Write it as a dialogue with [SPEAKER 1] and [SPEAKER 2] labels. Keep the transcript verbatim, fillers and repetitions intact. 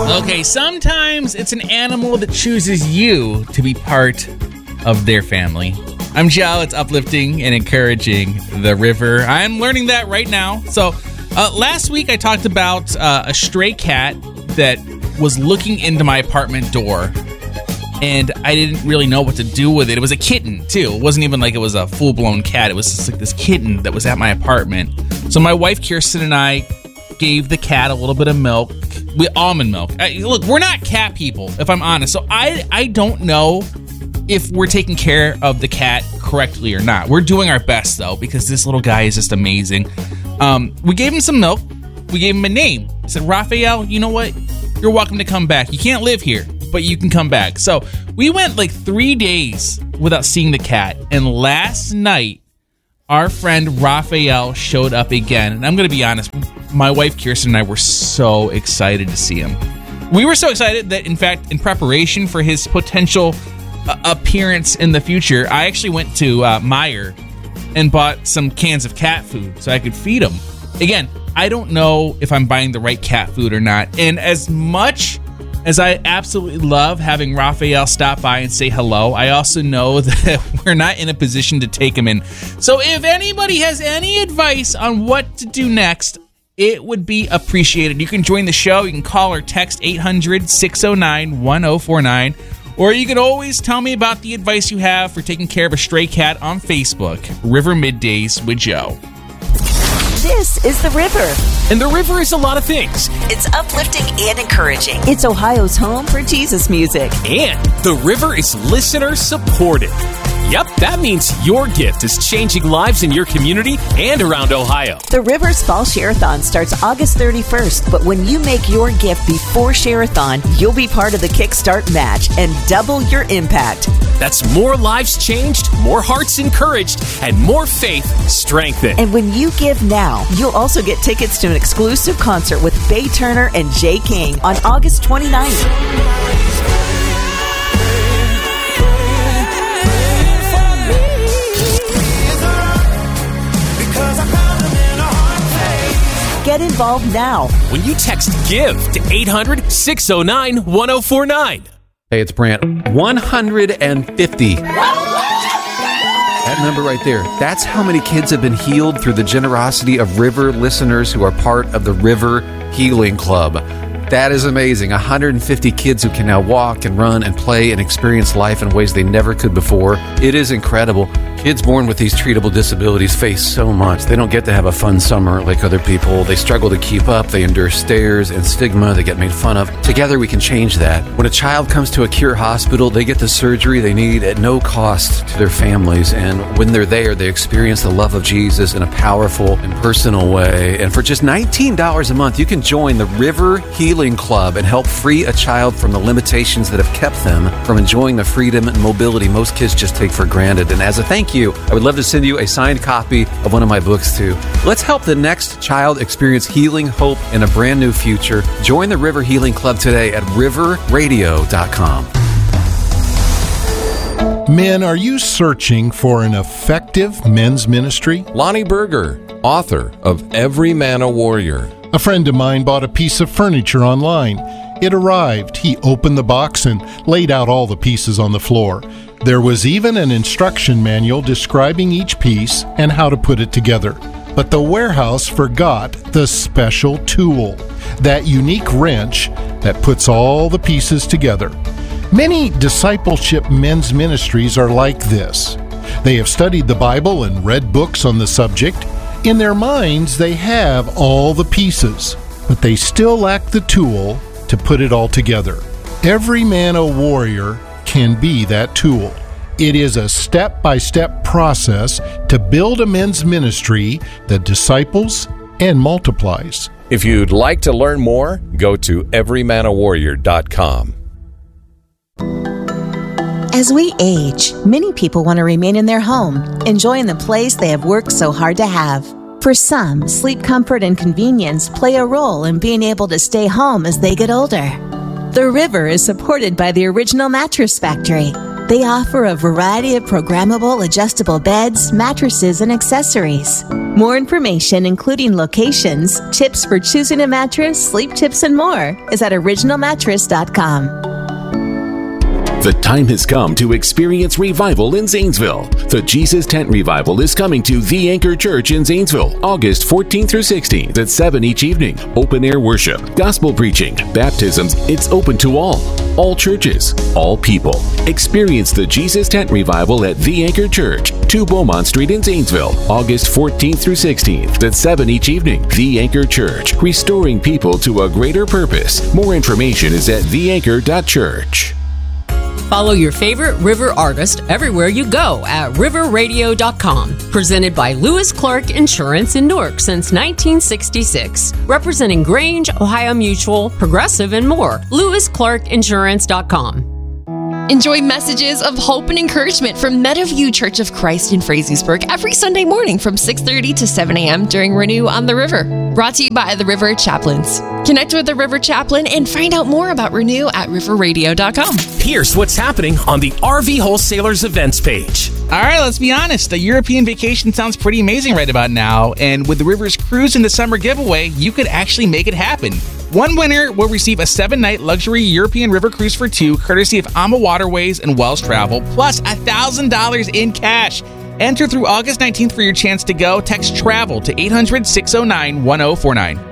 [SPEAKER 1] Okay, sometimes it's an animal that chooses you to be part of their family. I'm Joe. It's uplifting and encouraging the river. I'm learning that right now. So uh, last week I talked about uh, a stray cat that was looking into my apartment door, and I didn't really know what to do with it. It was a kitten, too. It wasn't even like it was a full-blown cat. It was just like this kitten that was at my apartment. So my wife, Kirsten, and I gave the cat a little bit of milk, with almond milk. I, look, we're not cat people, if I'm honest. So I, I don't know if we're taking care of the cat correctly or not. We're doing our best, though, because this little guy is just amazing. Um, we gave him some milk. We gave him a name. I said, Raphael, you know what? You're welcome to come back. You can't live here, but you can come back. So we went like three days without seeing the cat. And last night, our friend Raphael showed up again. And I'm going to be honest, my wife Kirsten and I were so excited to see him. We were so excited that, in fact, in preparation for his potential uh, appearance in the future, I actually went to uh, Meijer and bought some cans of cat food so I could feed him. Again, I don't know if I'm buying the right cat food or not. And as much as I absolutely love having Raphael stop by and say hello, I also know that we're not in a position to take him in. So if anybody has any advice on what to do next, it would be appreciated. You can join the show. You can call or text eight hundred, six oh nine, one oh four nine. Or you can always tell me about the advice you have for taking care of a stray cat on Facebook. River Middays with Joe.
[SPEAKER 2] This is The River.
[SPEAKER 3] And The River is a lot of things.
[SPEAKER 2] It's uplifting and encouraging. It's Ohio's home for Jesus music.
[SPEAKER 3] And The River is listener supported. Yep, that means your gift is changing lives in your community and around Ohio.
[SPEAKER 2] The River's Fall Share-a-thon starts August thirty-first, but when you make your gift before Share-a-thon, you'll be part of the Kickstart match and double your impact.
[SPEAKER 3] That's more lives changed, more hearts encouraged, and more faith strengthened.
[SPEAKER 2] And when you give now, you'll also get tickets to an exclusive concert with Bay Turner and Jay King on August twenty-ninth. Get involved now
[SPEAKER 3] when you text GIVE to eight hundred, six oh nine, one oh four nine.
[SPEAKER 4] Hey, it's Brant. one hundred fifty. That number right there, that's how many kids have been healed through the generosity of River listeners who are part of the River Healing Club. That is amazing. one hundred fifty kids who can now walk and run and play and experience life in ways they never could before. It is incredible. Kids born with these treatable disabilities face so much. They don't get to have a fun summer like other people. They struggle to keep up. They endure stares and stigma. They get made fun of. Together we can change that. When a child comes to a Cure hospital, they get the surgery they need at no cost to their families. And when they're there, they experience the love of Jesus in a powerful and personal way. And for just nineteen dollars a month, you can join the River Healing Club and help free a child from the limitations that have kept them from enjoying the freedom and mobility most kids just take for granted. And as a thank you, I would love to send you a signed copy of one of my books too. Let's help the next child experience healing, hope, and a brand new future. Join the River Healing Club today at river radio dot com.
[SPEAKER 5] Men, are you searching for an effective men's ministry?
[SPEAKER 6] Lonnie Berger, author of Every Man a Warrior.
[SPEAKER 5] A friend of mine bought a piece of furniture online. It arrived. He opened the box and laid out all the pieces on the floor. There was even an instruction manual describing each piece and how to put it together. But the warehouse forgot the special tool, that unique wrench that puts all the pieces together. Many discipleship men's ministries are like this. They have studied the Bible and read books on the subject. In their minds, they have all the pieces, but they still lack the tool to put it all together. Every Man a Warrior can be that tool. It is a step-by-step process to build a men's ministry that disciples and multiplies.
[SPEAKER 6] If you'd like to learn more, go to every man a warrior dot com.
[SPEAKER 7] As we age, many people want to remain in their home, enjoying the place they have worked so hard to have. For some, sleep comfort and convenience play a role in being able to stay home as they get older. The River is supported by the Original Mattress Factory, They offer a variety of programmable adjustable beds, mattresses, and accessories. More information, including locations, tips for choosing a mattress, sleep tips, and more, is at original mattress dot com.
[SPEAKER 8] The time has come to experience revival in Zanesville. The Jesus Tent Revival is coming to The Anchor Church in Zanesville, August fourteenth through sixteenth at seven each evening. Open air worship, gospel preaching, baptisms. It's open to all. All churches, all people. Experience the Jesus Tent Revival at The Anchor Church, two Beaumont Street in Zanesville, August fourteenth through sixteenth at seven each evening. The Anchor Church, restoring people to a greater purpose. More information is at the anchor dot church.
[SPEAKER 9] Follow your favorite River artist everywhere you go at river radio dot com. Presented by Lewis Clark Insurance in Newark since nineteen sixty-six. Representing Grange, Ohio Mutual, Progressive, and more. lewis clark insurance dot com.
[SPEAKER 10] Enjoy messages of hope and encouragement from Meadowview Church of Christ in Frazeysburg every Sunday morning from six thirty to seven a.m. during Renew on the River. Brought to you by the River Chaplains. Connect with the River Chaplain and find out more about Renew at river radio dot com.
[SPEAKER 3] Here's what's happening on the R V Wholesalers events page.
[SPEAKER 1] All right, let's be honest. The European vacation sounds pretty amazing right about now. And with the Rivers Cruise in the Summer giveaway, you could actually make it happen. One winner will receive a seven-night luxury European river cruise for two, courtesy of Ama Waterways and Wells Travel, plus one thousand dollars in cash. Enter through August nineteenth for your chance to go. Text TRAVEL to eight hundred, six oh nine, one oh four nine.